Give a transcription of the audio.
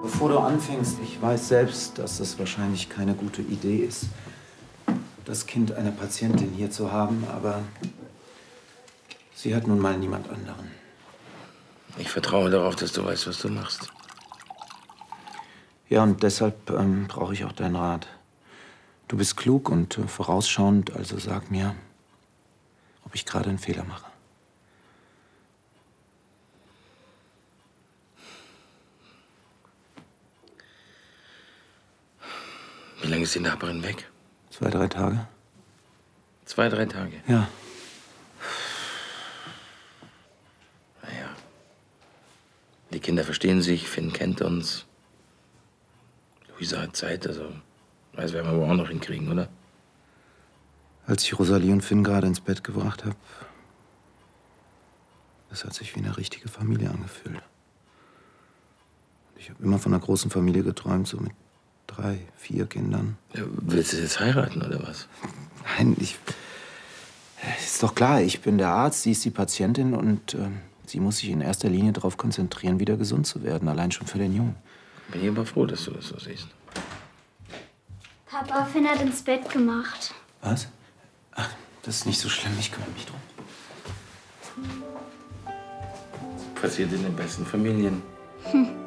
Bevor du anfängst, ich weiß selbst, dass das wahrscheinlich keine gute Idee ist, das Kind einer Patientin hier zu haben, aber sie hat nun mal niemand anderen. Ich vertraue darauf, dass du weißt, was du machst. Ja, und deshalb brauche ich auch deinen Rat. Du bist klug und vorausschauend, also sag mir, ob ich gerade einen Fehler mache. Wie lange ist die Nachbarin weg? 2, 3 Tage. 2, 3 Tage? Ja. Naja. Die Kinder verstehen sich, Finn kennt uns. Luisa hat Zeit, also das werden wir aber auch noch hinkriegen, oder? Als ich Rosalie und Finn gerade ins Bett gebracht habe, das hat sich wie eine richtige Familie angefühlt. Ich habe immer von einer großen Familie geträumt, so mit 3, 4 Kindern. Ja, willst du jetzt heiraten, oder was? Nein, ist doch klar, ich bin der Arzt, sie ist die Patientin und sie muss sich in erster Linie darauf konzentrieren, wieder gesund zu werden, allein schon für den Jungen. Bin ich aber froh, dass du das so siehst. Papa, Finn hat ins Bett gemacht. Was? Ach, das ist nicht so schlimm, ich kümmere mich drum. Passiert in den besten Familien. Hm.